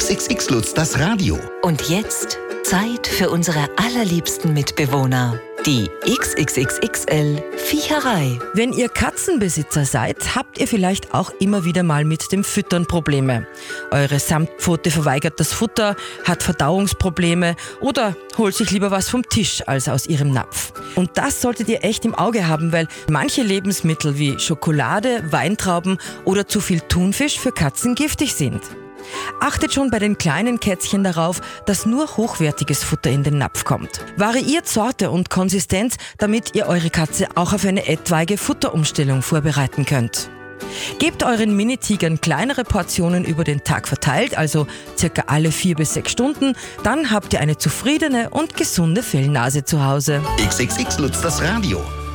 XXX Lutz, das Radio. Und jetzt Zeit für unsere allerliebsten Mitbewohner. Die XXXXL Viecherei. Wenn ihr Katzenbesitzer seid, habt ihr vielleicht auch immer wieder mal mit dem Füttern Probleme. Eure Samtpfote verweigert das Futter, hat Verdauungsprobleme oder holt sich lieber was vom Tisch als aus ihrem Napf. Und das solltet ihr echt im Auge haben, weil manche Lebensmittel wie Schokolade, Weintrauben oder zu viel Thunfisch für Katzen giftig sind. Achtet schon bei den kleinen Kätzchen darauf, dass nur hochwertiges Futter in den Napf kommt. Variiert Sorte und Konsistenz, damit ihr eure Katze auch auf eine etwaige Futterumstellung vorbereiten könnt. Gebt euren Mini-Tigern kleinere Portionen über den Tag verteilt, also circa alle 4 bis 6 Stunden, dann habt ihr eine zufriedene und gesunde Fellnase zu Hause. XXX Lutz, das Radio.